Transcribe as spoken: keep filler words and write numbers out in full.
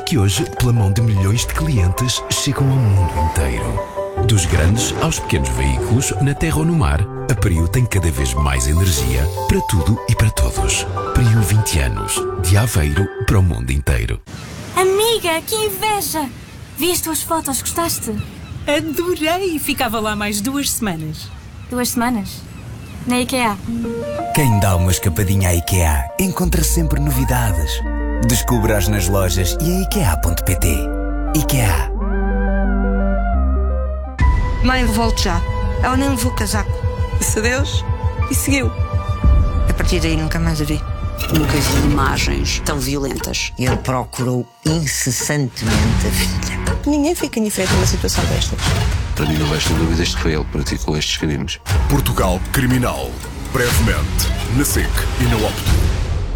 que hoje, pela mão de milhões de clientes, chegam ao mundo inteiro. Dos grandes aos pequenos veículos, na terra ou no mar, a Priu tem cada vez mais energia para tudo e para todos. Priu vinte anos, de Aveiro para o mundo inteiro. Amiga, que inveja! Vi as tuas fotos, gostaste? Adorei! Ficava lá mais duas semanas. Duas semanas? Na IKEA. Quem dá uma escapadinha à IKEA encontra sempre novidades. Descubra-as nas lojas e em ikea ponto pt. IKEA. Mãe, volto já. Ela nem levou o casaco. Disse adeus e seguiu. A partir daí nunca mais a vi. Nunca vi imagens tão violentas. Ele procurou incessantemente a filha. Ninguém fica indiferente numa situação destas. Para mim não resta dúvidas que foi ele que praticou estes crimes. Portugal Criminal. Brevemente, na SIC e na Opto.